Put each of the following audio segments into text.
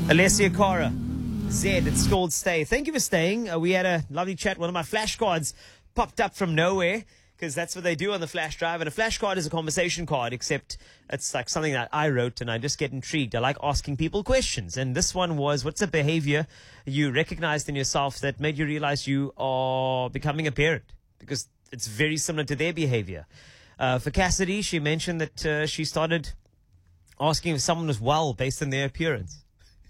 Alessia Cara, Zed, it's called Stay. Thank you for staying. We had a lovely chat. One of my flashcards popped up from nowhere because that's what they do on the flash drive. And a flashcard is a conversation card, except it's like something that I wrote and I just get intrigued. I like asking people questions. And this one was, what's a behavior you recognized in yourself that made you realize you are becoming a parent? Because it's very similar to their behavior. For Cassidy, she mentioned that she started asking if someone was well based on their appearance.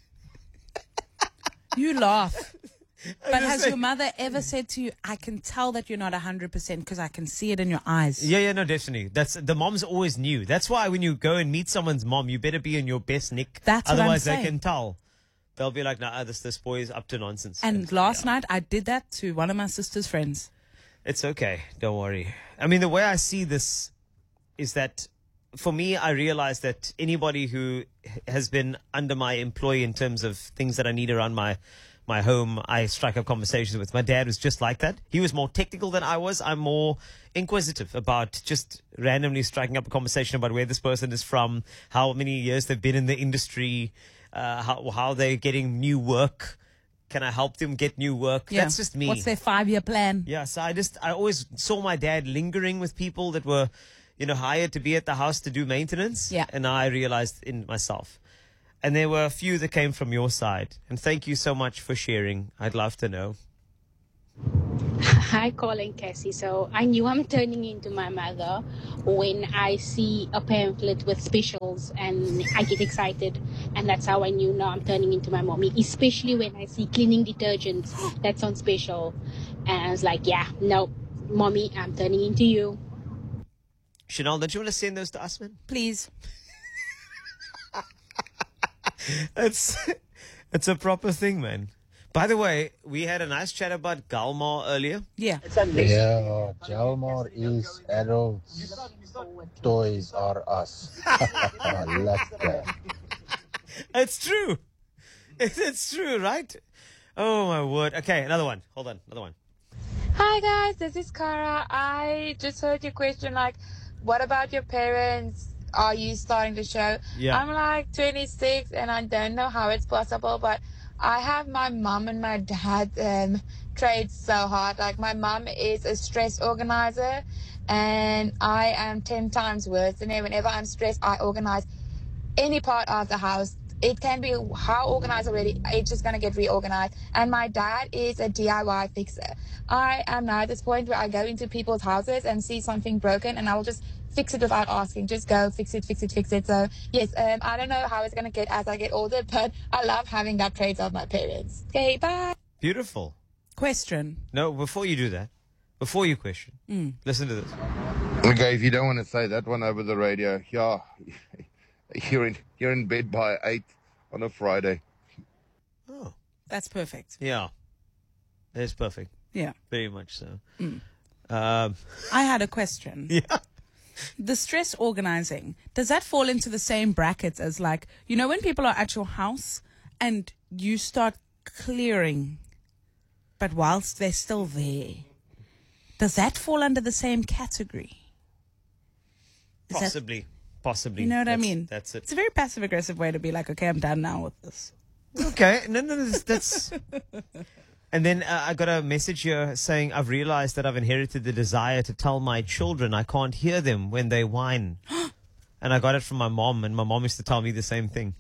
You laugh. But has your mother ever said to you, I can tell that you're not 100% because I can see it in your eyes? Yeah, no, definitely. The moms always knew. That's why when you go and meet someone's mom, you better be in your best nick. That's Otherwise, what I'm they saying. can tell. They'll be like, nah, this boy is up to nonsense. And last night, I did that to one of my sister's friends. It's okay. Don't worry. I mean, the way I see this is that for me, I realize that anybody who has been under my employ in terms of things that I need around my home, I strike up conversations with. My dad was just like that. He was more technical than I was. I'm more inquisitive about just randomly striking up a conversation about where this person is from, how many years they've been in the industry, how they're getting new work. Can I help them get new work? Yeah. That's just me. What's their 5-year plan? Yeah, so I always saw my dad lingering with people that were, hired to be at the house to do maintenance. Yeah. And I realized in myself. And there were a few that came from your side. And thank you so much for sharing. I'd love to know. Hi, Colin, Cassie. So I knew I'm turning into my mother when I see a pamphlet with specials and I get excited. And that's how I knew now I'm turning into my mommy, especially when I see cleaning detergents that's on special. And I was like, yeah, no, mommy, I'm turning into you. Chanel, don't you want to send those to us, man? Please. It's a proper thing, man. By the way, we had a nice chat about Galmar earlier. Yeah. Yeah, Jalmar is adults. Toys are us. Lekker. It's true. It's true, right? Oh, my word. Okay, another one. Hold on, another one. Hi guys, this is Cara. I just heard your question, like, what about your parents? Are you starting to show? Yeah. I'm like 26 and I don't know how it's possible, but I have my mom and my dad trade so hard. Like, my mom is a stress organizer and I am 10 times worse than her. Whenever I'm stressed, I organize any part of the house. It can be how organized already, it's just going to get reorganized. And my dad is a DIY fixer. I am now at this point where I go into people's houses and see something broken and I will just fix it without asking. Just go fix it. So yes, I don't know how it's going to get as I get older, but I love having that trait of my parents. Okay, bye. Beautiful. Question. No, before you do that, before you question, listen to this. Okay, if you don't want to say that one over the radio, yeah, you're in bed by 8 on a Friday. Oh, That's perfect. yeah. That's perfect. Yeah. Very much so. I had a question. Yeah. The stress organizing, does that fall into the same brackets as, like, when people are at your house and you start clearing, but whilst they're still there, does that fall under the same category? Is that- Possibly. you know what I mean? That's it. It's a very passive-aggressive way to be like, okay, I'm done now with this. Okay. No, that's... And then I got a message here saying, I've realized that I've inherited the desire to tell my children I can't hear them when they whine. And I got it from my mom, and my mom used to tell me the same thing.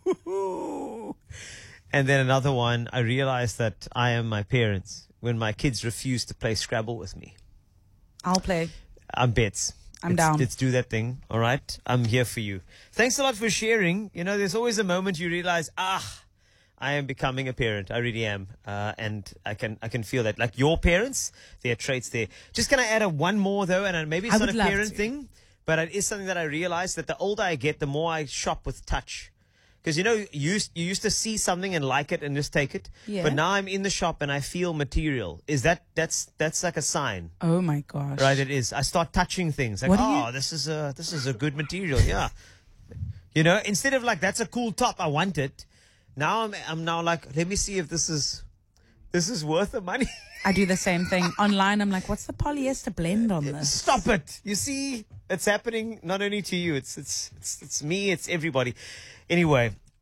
And then another one, I realized that I am my parents when my kids refuse to play Scrabble with me. I'll play. I'm Bets. I'm down. Let's do that thing. All right. I'm here for you. Thanks a lot for sharing. There's always a moment you realize, I am becoming a parent. I really am. And I can feel that. Like your parents, their traits there. Just can I add one more though? And maybe it's I not would a love parent to. thing, but it is something that I realize that the older I get, the more I shop with touch. Because, you used to see something and like it and just take it. Yeah. But now I'm in the shop and I feel material. That's like a sign. Oh my gosh. Right, it is. I start touching things like, What do you- this is a good material. Yeah, instead of like that's a cool top, I want it. Now I'm now like, let me see if this is worth the money. I do the same thing. Online, I'm like, what's the polyester blend on this? Stop it! You see, it's happening not only to you. It's me. It's everybody. Anyway,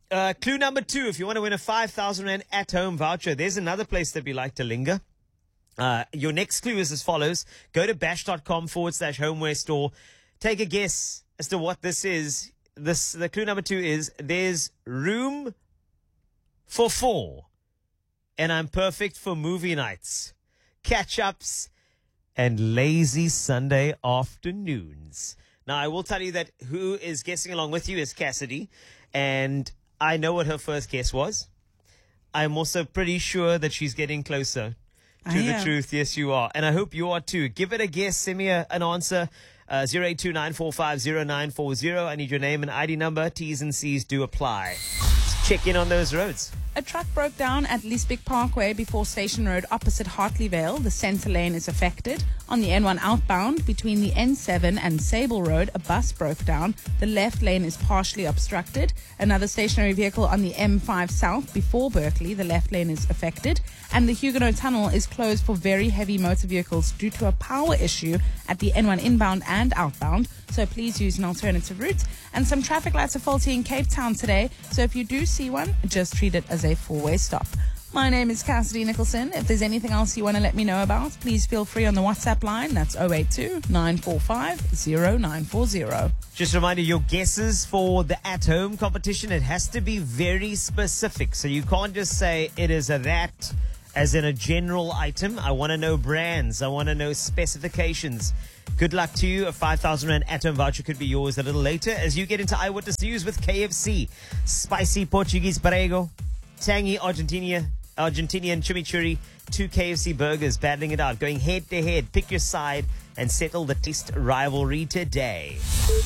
Clue number 2, if you want to win a 5,000 Rand at-home voucher, there's another place that we like to linger. Your next clue is as follows. Go to bash.com/homeware store. Take a guess as to what this is. The clue number 2 is there's room for 4. And I'm perfect for movie nights, catch-ups, and lazy Sunday afternoons. Now, I will tell you that who is guessing along with you is Cassidy. And I know what her first guess was. I'm also pretty sure that she's getting closer to the truth. Yes, you are. And I hope you are too. Give it a guess. Send me an answer. 0829450940. I need your name and ID number. T's and C's do apply. Let's check in on those roads. A truck broke down at Liesbeek Parkway before Station Road opposite Hartleyvale. The centre lane is affected. On the N1 outbound between the N7 and Sable Road, a bus broke down. The left lane is partially obstructed. Another stationary vehicle on the M5 south before Berkeley, the left lane is affected. And the Huguenot Tunnel is closed for very heavy motor vehicles due to a power issue at the N1 inbound and outbound. So please use an alternative route. And some traffic lights are faulty in Cape Town today. So if you do see one, just treat it as a four-way stop. My name is Cassidy Nicholson. If there's anything else you want to let me know about, please feel free on the WhatsApp line. That's 082-945-0940. Just a reminder, your guesses for the at-home competition, it has to be very specific. So you can't just say it is a that, as in a general item. I want to know brands. I want to know specifications. Good luck to you. A 5,000 Rand at-home voucher could be yours a little later as you get into Eyewitness News with KFC. Spicy Portuguese prego, tangy Argentinian chimichurri, 2 KFC burgers battling it out, going head-to-head. Pick your side and settle the taste rivalry today.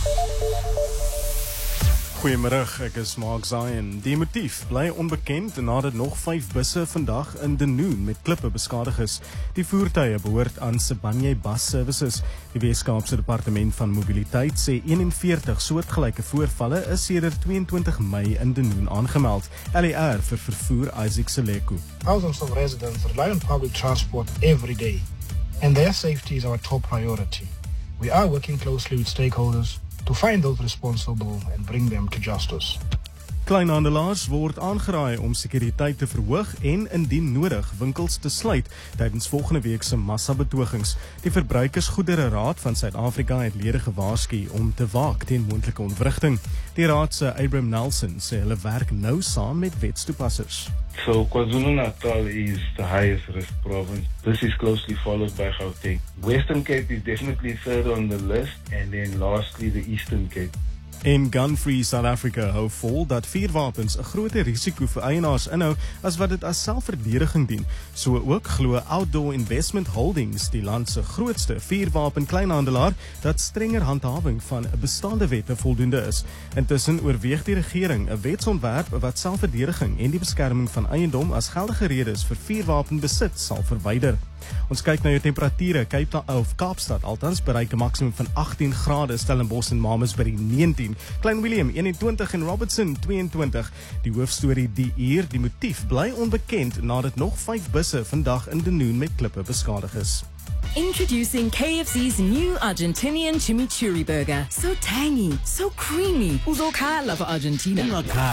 Goeiemiddag, ek is Mark Zion. Die motief bly onbekend nadat nog 5 busse vandag in Denoon met klippe beskadig is. Die voertuie behoort aan Sibanye Bus Services. Die Weskaapse Departement van Mobiliteit sê 41 soortgelyke voorvalle is sedert 22 Mei in Denoon aangemeld. LER vir vervoer Isaac Seleko. Thousands of residents rely on public transport every day, and their safety is our top priority. We are working closely with stakeholders to find those responsible and bring them to justice. Kleinhandelaars word aangeraai om sekuriteit te verhoog en indien nodig winkels te sluit tydens volgende week se massabetogings. Die Verbruikersgoedere Raad van Suid-Afrika het lede gewaarsku om te waak teen moontlike ontwrigting. Die raad se Abram Nelson sê hulle werk nou saam met wetstoepassers. So KwaZulu-Natal is the highest risk province. This is closely followed by Gauteng. Western Cape is definitely third on the list, and then lastly the Eastern Cape. En Gun Free South Africa hou vol dat vuurwapens 'n groter risiko vir eienaars inhou as wat dit as selfverdediging dien. So ook glo Outdoor Investment Holdings, die land se grootste vuurwapen-kleinhandelaar, dat strenger handhawing van bestaande wette voldoende is. Intussen oorweeg die regering 'n wetsontwerp wat selfverdediging en die beskerming van eiendom as geldige redes vir vuurwapenbesit sal verwyder. Ons kyk na jou temperature. Kaapstad althans bereik 'n maksimum van 18 grade, Stellenbosch en Mamasbury 19, Klein Willem 21 en Robertson 22. Die hoofstorie die uur, die motief bly onbekend nadat nog 5 busse vandag in Denoon met klippe beskadig is. Introducing KFC's new Argentinian chimichurri burger. So tangy, so creamy. Uzokai love Argentina.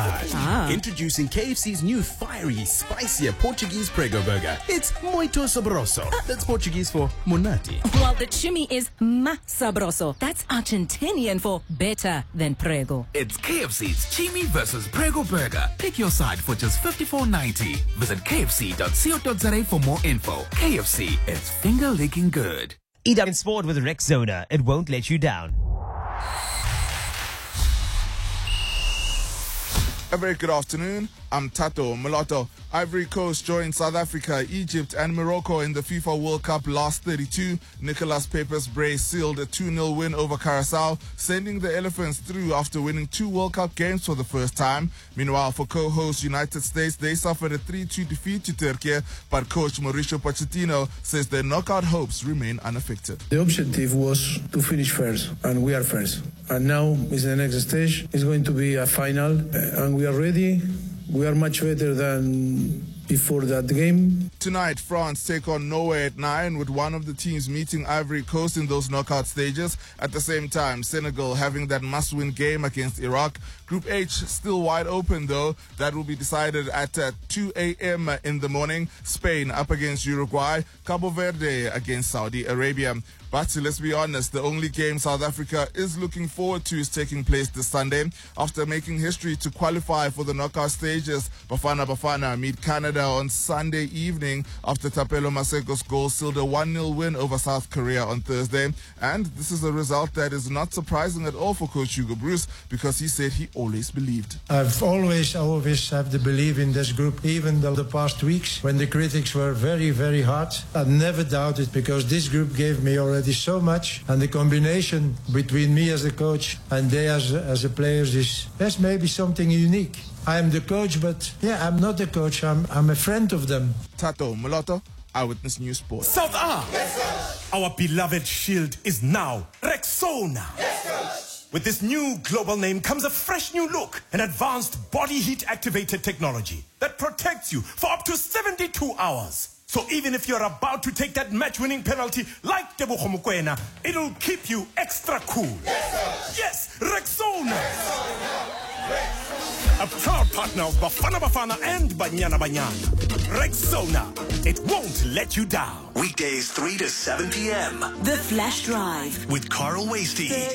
Introducing KFC's new fiery, spicier Portuguese prego burger. It's muito sabroso. That's Portuguese for monati. While the chimi is más sabroso. That's Argentinian for better than prego. It's KFC's Chimi versus Prego burger. Pick your side for just $54.90. Visit kfc.co.za for more info. KFC, it's finger-licking good. Eat up in sport with Rexona. It won't let you down. A very good afternoon. I'm Tato Mulatto. Ivory Coast joined South Africa, Egypt and Morocco in the FIFA World Cup last 32. Nicolas Pepe's brace sealed a 2-0 win over Curacao, sending the Elephants through after winning 2 World Cup games for the first time. Meanwhile, for co-host United States, they suffered a 3-2 defeat to Turkey, but coach Mauricio Pochettino says their knockout hopes remain unaffected. The objective was to finish first, and we are first. And now is the next stage. It's going to be a final, and we are ready. We are much better than before that game. Tonight, France take on Norway at 9, with one of the teams meeting Ivory Coast in those knockout stages. At the same time, Senegal having that must-win game against Iraq. Group H still wide open, though. That will be decided at 2 a.m. in the morning. Spain up against Uruguay. Cabo Verde against Saudi Arabia. But let's be honest, the only game South Africa is looking forward to is taking place this Sunday. After making history to qualify for the knockout stages, Bafana meet Canada on Sunday evening after Tapelo Maseko's goal sealed a 1-0 win over South Korea on Thursday. And this is a result that is not surprising at all for Coach Hugo Broos, because he said he always believed. I've always have the belief in this group, even though the past weeks when the critics were very, very hard. I never doubted, because this group gave me already so much, and the combination between me as a coach and they as a players is maybe something unique. I am the coach, but I'm not the coach. I'm a friend of them. Tato Moloto, Eyewitness News Sport. South Yes, our beloved shield is now Rexona. Yes, with this new global name comes a fresh new look, an advanced body heat activated technology that protects you for up to 72 hours. So even if you're about to take that match-winning penalty like Tebogo Mokoena, it'll keep you extra cool. Yes, Rexona. A proud partner of Bafana and Banyana. Rexona, it won't let you down. Weekdays 3 to 7 p.m. The Flash Drive with Carl Wasty.